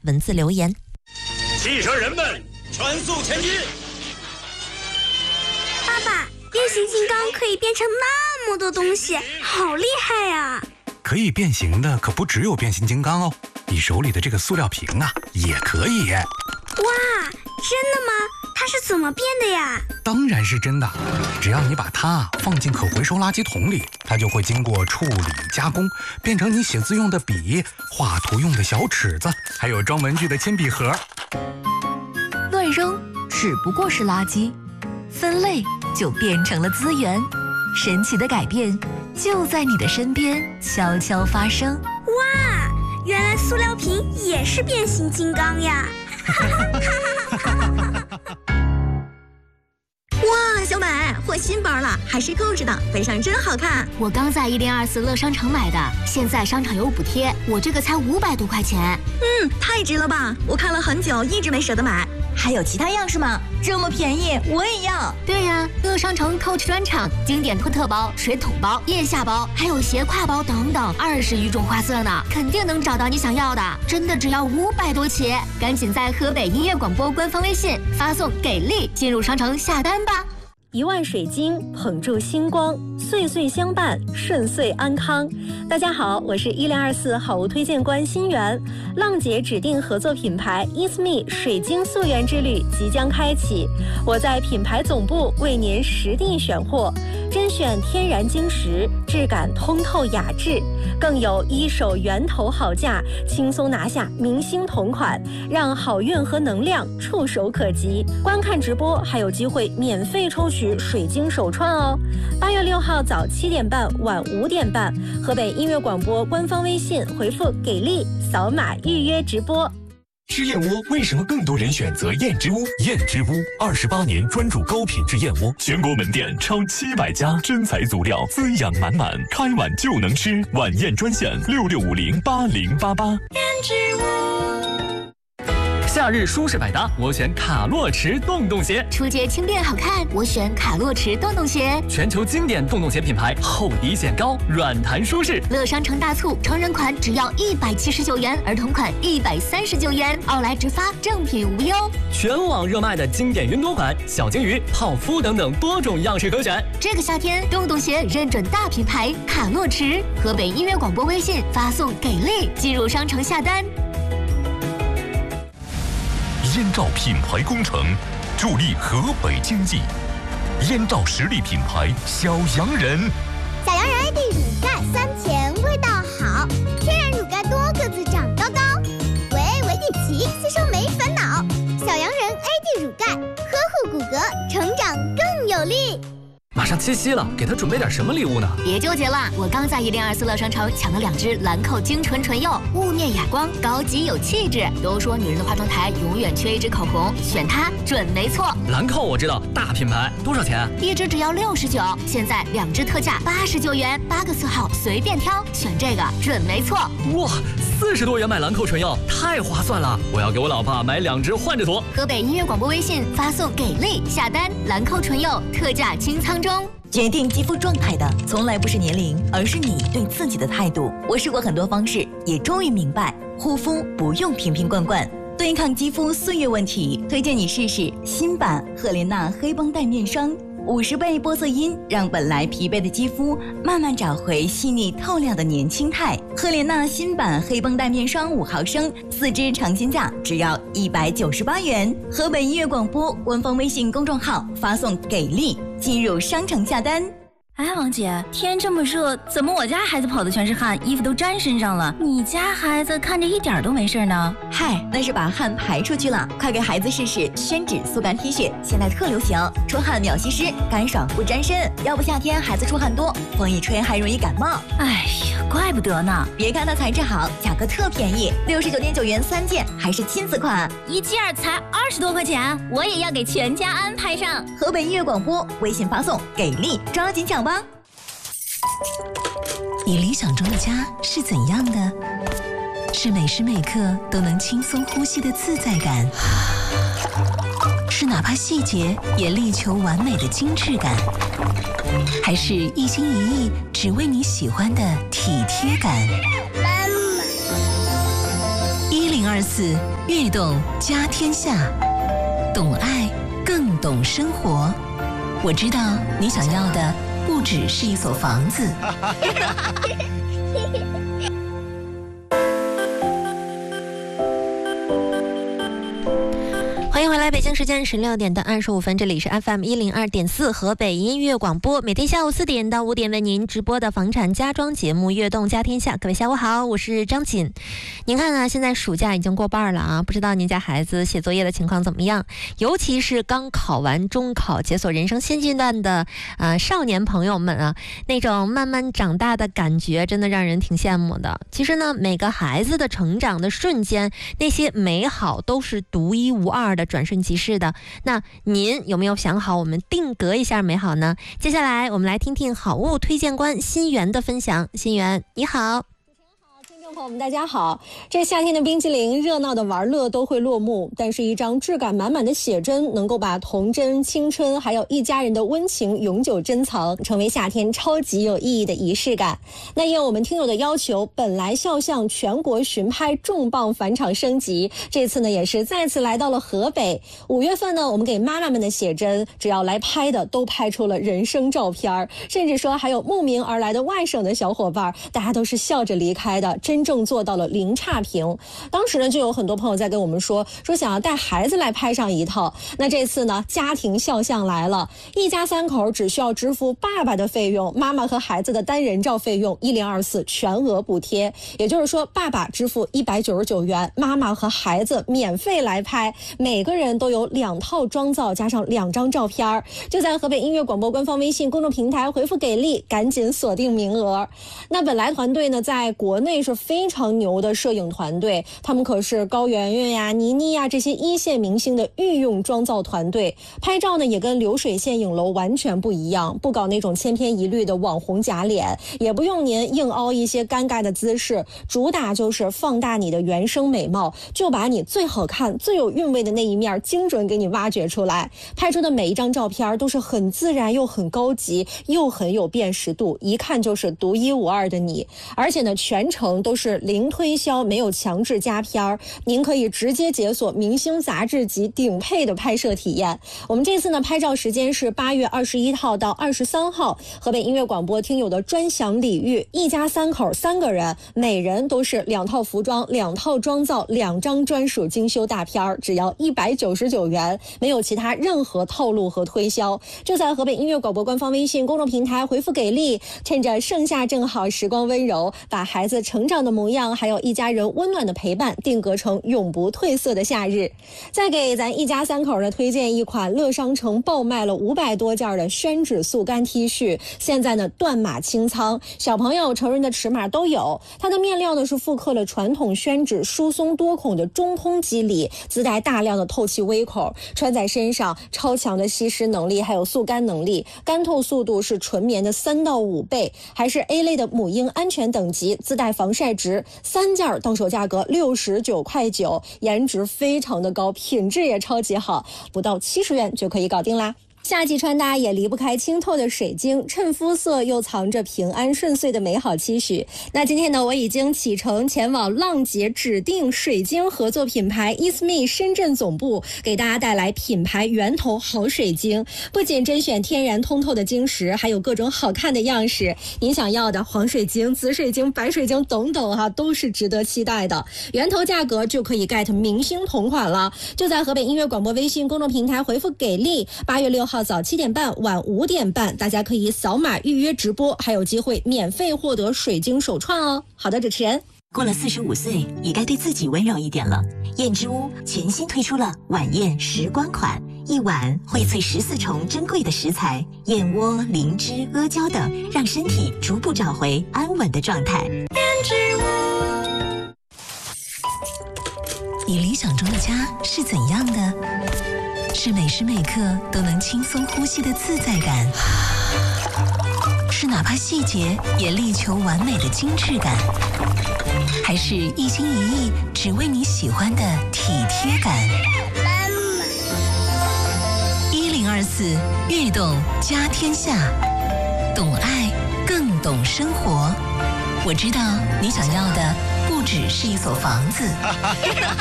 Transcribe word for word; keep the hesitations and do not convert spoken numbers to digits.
文字留言。 汽车人们，全速前进！ 爸爸，变形金刚可以变成那么多东西，好厉害呀！ 可以变形的可不只有变形金刚哦，你手里的这个塑料瓶啊，也可以。 哇，真的吗？它是怎么变的呀？ 当然是真的，只要你把它放进可回收垃圾桶里，它就会经过处理加工，变成你写字用的笔、画图用的小尺子，还有装文具的铅笔盒。 乱扔只不过是垃圾，分类就变成了资源。神奇的改变就在你的身边悄悄发生。 哇，原来塑料瓶也是变形金刚呀！ 哇，小美换新包了，还是购置的，背上真好看。 我刚在一零二四乐商城买的，现在商场有补贴，我这个才五百多块钱。 嗯，太值了吧！我看了很久，一直没舍得买。 还有其他样式吗？这么便宜，我也要。 对呀、啊，乐商城 Coach 专场，经典托特包、水桶包、腋下包，还有斜挎包等等，二十余种花色呢，肯定能找到你想要的。真的只要五百多起，赶紧在河北音乐广播官方微信发送“给力”进入商城下单吧。 一万水晶捧住星光，岁岁相伴，顺遂安康。大家好，我是一零二四好物推荐官新源。浪姐指定合作品牌 It's Me 水晶溯源之旅即将开启，我在品牌总部为您实地选货，甄选天然晶石，质感通透雅致，更有一手源头好价，轻松拿下明星同款，让好运和能量触手可及。观看直播还有机会免费抽取水晶手串哦！八月六号早七点半，晚五点半，河北音乐广播官方微信回复“给力”，扫码预约直播。 吃燕窝为什么更多人选择燕之屋？燕之屋二十八年专注高品质燕窝，全国门店超七百家，真材足料，滋养满满，开碗就能吃。晚宴专线六六五零八零八八。 燕之屋。 夏日舒适百搭，我选卡洛驰洞洞鞋； 出街轻便好看，我选卡洛驰洞洞鞋。 全球经典洞洞鞋品牌，厚底显高，软弹舒适。 乐商城大促，成人款只要一百七十九元，儿童款一百三十九元，奥莱直发，正品无忧。 全网热卖的经典云朵款、小金鱼、泡芙等等多种样式可选。 这个夏天，洞洞鞋认准大品牌卡洛驰，河北音乐广播微信发送“给力”进入商城下单。 燕赵品牌工程，助力河北经济。燕赵实力品牌小洋人， 小洋人 A D 乳钙酸甜味道好，天然乳钙多个子长高高，维 A 维 D 齐，吸收没烦恼。小洋人 A D 乳钙，呵护骨骼，成长更有力。 马上七夕了，给他准备点什么礼物呢？ 别纠结了，我刚在一零二四乐商城抢了两支兰蔻精纯唇釉，雾面哑光，高级有气质。都说女人的化妆台永远缺一支口红，选它准没错。 兰蔻我知道，大品牌，多少钱？ 一支只要六十九，现在两支特价八十九元，八个色号随便挑，选这个准没错。 哇，四十多元买兰蔻唇釉，太划算了！我要给我老婆买两支换着涂。 河北音乐广播微信发送“给力”下单，兰蔻唇釉特价清仓中。 决定肌肤状态的从来不是年龄，而是你对自己的态度。我试过很多方式，也终于明白，护肤不用瓶瓶罐罐。对抗肌肤岁月问题，推荐你试试新版赫莲娜黑绷带面霜，五十倍玻色因，让本来疲惫的肌肤慢慢找回细腻透亮的年轻态。赫莲娜新版黑绷带面霜五毫升，四支尝鲜价只要一百九十八元。河北音乐广播官方微信公众号发送“给力”。进入商城下单。 哎，王姐，天这么热，怎么我家孩子跑的全是汗，衣服都沾身上了？你家孩子看着一点都没事呢。 嗨，那是把汗排出去了。快给孩子试试宣纸速干 T 恤，现在特流行，出汗秒吸湿，干爽不沾身。要不夏天孩子出汗多，风一吹还容易感冒。 哎呀，怪不得呢。 别看它材质好，价格特便宜，六十九点九元三件，还是亲子款， 一件才二十多块钱，我也要给全家安排上。 河北音乐广播微信发送“给力”，抓紧抢吧。 你理想中的家是怎样的？是每时每刻都能轻松呼吸的自在感，是哪怕细节也力求完美的精致感，还是一心一意只为你喜欢的体贴感？一零零二四悦动家天下，懂爱更懂生活。我知道你想要的不只是一所房子。 欢迎回来，北京时间十六点的二十五分，这里是 F M 一零二点四河北音乐广播，每天下午四点到五点为您直播的房产家装节目《悦动家天下》。各位下午好，我是张锦。您看啊，现在暑假已经过半了啊，不知道您家孩子写作业的情况怎么样？尤其是刚考完中考、解锁人生新阶段的呃少年朋友们啊，那种慢慢长大的感觉，真的让人挺羡慕的。其实呢，每个孩子的成长的瞬间，那些美好都是独一无二的。转瞬即逝的，那您有没有想好我们定格一下美好呢？接下来我们来听听好物推荐官新源的分享。新源你好。 听众朋友们大家好，这夏天的冰淇淋热闹的玩乐都会落幕，但是一张质感满满的写真能够把童真、青春还有一家人的温情永久珍藏，成为夏天超级有意义的仪式感。那应我们听友的要求，本来肖像全国巡拍重磅返场升级，这次呢也是再次来到了河北。五月份呢，我们给妈妈们的写真，只要来拍的都拍出了人生照片，甚至说还有慕名而来的外省的小伙伴，大家都是笑着离开的，真正做到了零差评。当时呢就有很多朋友在跟我们说说想要带孩子来拍上一套。那这次呢家庭肖像来了，一家三口只需要支付爸爸的费用，妈妈和孩子的单人照费用一零二四全额补贴。也就是说爸爸支付一百九十九元，妈妈和孩子免费来拍，每个人都有两套妆造加上两张照片。就在河北音乐广播官方微信公众平台回复给力，赶紧锁定名额。那本来团队呢在国内是非常牛的摄影团队，他们可是高圆圆呀、倪妮呀这些一线明星的御用妆造团队。拍照呢也跟流水线影楼完全不一样，不搞那种千篇一律的网红假脸，也不用您硬凹一些尴尬的姿势，主打就是放大你的原生美貌，就把你最好看、最有韵味的那一面精准给你挖掘出来。拍出的每一张照片都是很自然又很高级，又很有辨识度，一看就是独一无二的你。而且呢全程都是零推销，没有强制加片，您可以直接解锁明星杂志级顶配的拍摄体验。我们这次呢拍照时间是八月二十一号到二十三号，河北音乐广播听友的专享礼遇，一家三口三个人，每人都是两套服装、两套妆造、两张专属精修大片，只要一百九十九元，没有其他任何套路和推销。就在河北音乐广播官方微信公众平台回复给力，趁着盛夏正好，时光温柔，把孩子成长的模样还有一家人温暖的陪伴定格成永不褪色的夏日。再给咱一家三口呢推荐一款乐商城爆卖了五百多件的宣纸速干 T 恤，现在呢断码清仓，小朋友成人的尺码都有。它的面料呢是复刻了传统宣纸疏松多孔的中空肌理，自带大量的透气微孔，穿在身上超强的吸湿能力还有速干能力，干透速度是纯棉的三到五倍，还是 A 类的母婴安全等级，自带防晒值，三件到手价格六十九块九，颜值非常的高，品质也超级好，不到七十元就可以搞定啦。夏季穿搭也离不开清透的水晶，衬肤色又藏着平安顺遂的美好期许。那今天呢，我已经启程前往浪姐指定水晶合作品牌 Isme 深圳总部，给大家带来品牌源头好水晶。不仅甄选天然通透的晶石，还有各种好看的样式，您想要的黄水晶、紫水晶、白水晶等等哈、啊，都是值得期待的。源头价格就可以 get 明星同款了，就在河北音乐广播微信公众平台回复给力，八月六号早七点半晚五点半，大家可以扫码预约直播，还有机会免费获得水晶手串哦。好的，主持人。 过了四十五岁，也该对自己温柔一点了。燕之屋全新推出了晚宴时光款，一碗荟萃十四重珍贵的食材，燕窝、灵芝、阿胶等，让身体逐步找回安稳的状态。燕之屋。 你理想中的家是怎样的？是每时每刻都能轻松呼吸的自在感，是哪怕细节也力求完美的精致感，还是一心一意只为你喜欢的体贴感？一零二四悦动家天下，懂爱更懂生活。我知道你想要的不只是一所房子。